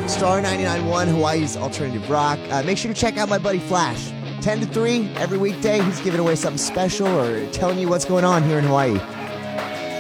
Star 99.1, Hawaii's alternative rock. Make sure to check out my buddy Flash. 10 to 3 every weekday. He's giving away something special or telling you what's going on here in Hawaii.